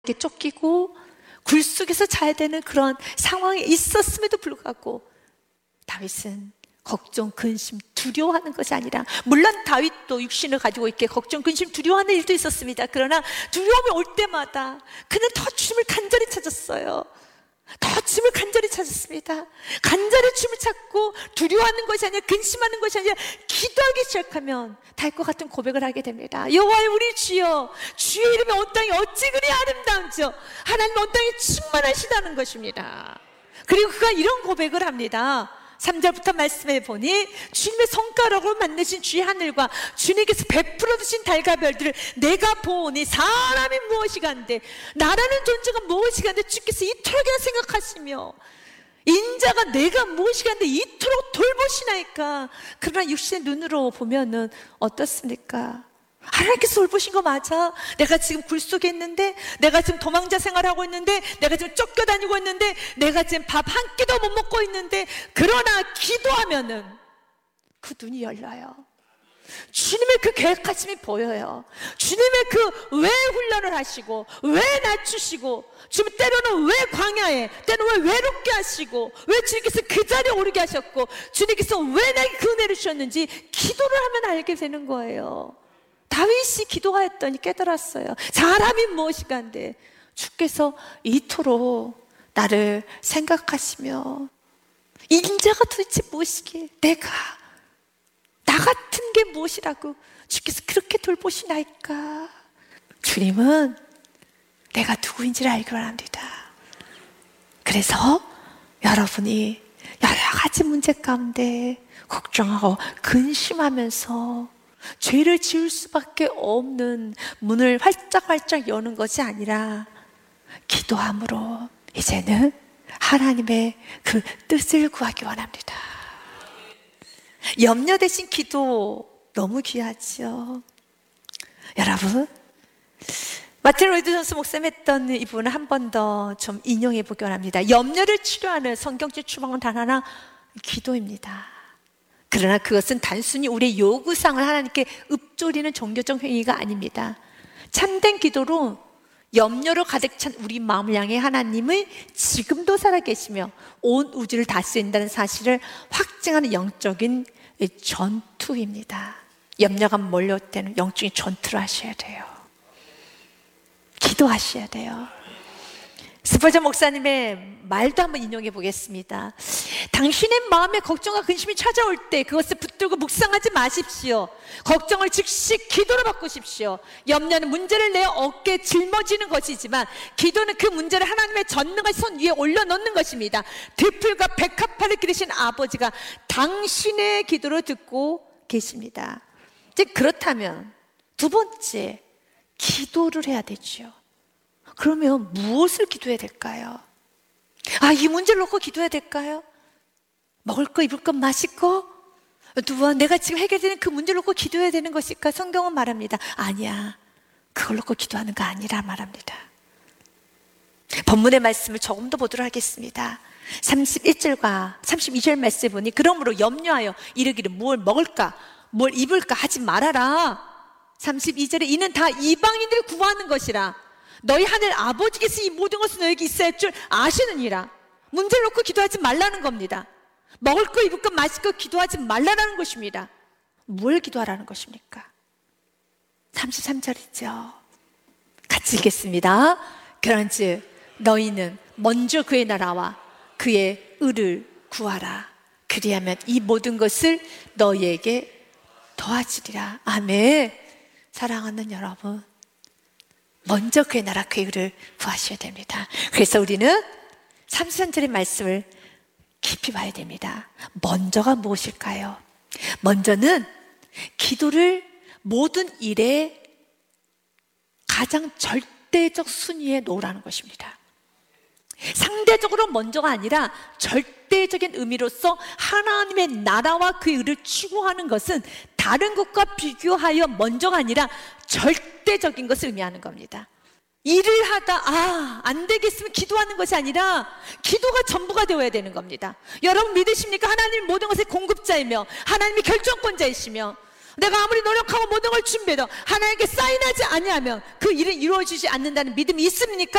이렇게 쫓기고 굴 속에서 자야 되는 그런 상황이 있었음에도 불구하고 다윗은 걱정, 근심, 두려워하는 것이 아니라, 물론 다윗도 육신을 가지고 있게 걱정, 근심, 두려워하는 일도 있었습니다. 그러나 두려움이 올 때마다 그는 더 주님을 간절히 찾았어요. 더 주님을 간절히 찾았습니다. 간절히 주님을 찾고 두려워하는 것이 아니라, 근심하는 것이 아니라 기도하기 시작하면 다윗과 같은 고백을 하게 됩니다. 여호와여 우리 주여, 주의 이름이 온 땅이 어찌 그리 아름다운지요. 하나님 온 땅이 충만하시다는 것입니다. 그리고 그가 이런 고백을 합니다. 3절부터 말씀해 보니, 주님의 손가락으로 만드신 주의 하늘과 주님께서 베풀어 주신 달과 별들을 내가 보니 사람이 무엇이간데, 나라는 존재가 무엇이간데 주께서 이토록이나 생각하시며 인자가 내가 무엇이간데 이토록 돌보시나이까. 그러나 육신의 눈으로 보면은 어떻습니까? 하나님께서 돌보신 거 맞아. 내가 지금 굴 속에 있는데, 내가 지금 도망자 생활하고 있는데, 내가 지금 쫓겨다니고 있는데, 내가 지금 밥 한 끼도 못 먹고 있는데, 그러나 기도하면은 그 눈이 열려요. 주님의 그 계획하심이 보여요. 주님의 그 왜 훈련을 하시고, 왜 낮추시고, 주님 때로는 왜 광야에, 때로는 왜 외롭게 하시고, 왜 주님께서 그 자리에 오르게 하셨고, 주님께서 왜 나에게 그 은혜를 주셨는지 기도를 하면 알게 되는 거예요. 다윗이 기도하였더니 깨달았어요. 사람이 무엇이간데 주께서 이토록 나를 생각하시며, 인자가 도대체 무엇이기에, 내가 나 같은 게 무엇이라고 주께서 그렇게 돌보시나이까. 주님은 내가 누구인지를 알기를 합니다. 그래서 여러분이 여러 가지 문제 가운데 걱정하고 근심하면서 죄를 지을 수밖에 없는 문을 활짝활짝 여는 것이 아니라, 기도함으로 이제는 하나님의 그 뜻을 구하기 원합니다. 염려 대신 기도 너무 귀하죠. 여러분, 마틴 로이드 존스 목사님 했던 이 부분을 한 번 더 좀 인용해 보기 원합니다. 염려를 치료하는 성경적 추방은 단 하나, 기도입니다. 그러나 그것은 단순히 우리의 요구사항을 하나님께 읊조리는 종교적 행위가 아닙니다. 참된 기도로 염려로 가득 찬 우리 마음을 향해 하나님은 지금도 살아계시며 온 우주를 다스린다는 사실을 확증하는 영적인 전투입니다. 염려가 몰려올 때는 영적인 전투를 하셔야 돼요. 기도하셔야 돼요. 스퍼전 목사님의 말도 한번 인용해 보겠습니다. 당신의 마음에 걱정과 근심이 찾아올 때 그것을 붙들고 묵상하지 마십시오. 걱정을 즉시 기도로 바꾸십시오. 염려는 문제를 내 어깨에 짊어지는 것이지만, 기도는 그 문제를 하나님의 전능한 손 위에 올려놓는 것입니다. 들풀과 백합화를 기르신 아버지가 당신의 기도를 듣고 계십니다. 즉, 그렇다면 두 번째, 기도를 해야 되죠. 그러면 무엇을 기도해야 될까요? 이 문제를 놓고 기도해야 될까요? 먹을 거, 입을 거, 마실 거? 내가 지금 해결되는 그 문제를 놓고 기도해야 되는 것일까? 성경은 말합니다. 아니야, 그걸 놓고 기도하는 거 아니라 말합니다. 본문의 말씀을 조금 더 보도록 하겠습니다. 31절과 32절 말씀에 보니, 그러므로 염려하여 이르기를 뭘 먹을까, 뭘 입을까 하지 말아라. 32절에 이는 다 이방인들을 구하는 것이라. 너희 하늘 아버지께서 이 모든 것은 너에게 있어야 할 줄 아시느니라. 문제를 놓고 기도하지 말라는 겁니다. 먹을 거, 입을 거, 마실 거 기도하지 말라는 것입니다. 뭘 기도하라는 것입니까? 33절이죠. 같이 읽겠습니다. 그런즉 너희는 먼저 그의 나라와 그의 의를 구하라. 그리하면 이 모든 것을 너희에게 더하시리라. 아멘. 사랑하는 여러분, 먼저 그의 나라 그의 의를 구하셔야 됩니다. 그래서 우리는 33절의 말씀을 깊이 봐야 됩니다. 먼저가 무엇일까요? 먼저는 기도를 모든 일에 가장 절대적 순위에 놓으라는 것입니다. 상대적으로 먼저가 아니라 절대적인 의미로서 하나님의 나라와 그의 의를 추구하는 것은 다른 것과 비교하여 먼저가 아니라 절대적인 것을 의미하는 겁니다. 일을 하다 안 되겠으면 기도하는 것이 아니라 기도가 전부가 되어야 되는 겁니다. 여러분 믿으십니까? 하나님이 모든 것의 공급자이며 하나님이 결정권자이시며 내가 아무리 노력하고 모든 걸 준비해도 하나님께 사인하지 아니하면 그 일은 이루어지지 않는다는 믿음이 있습니까?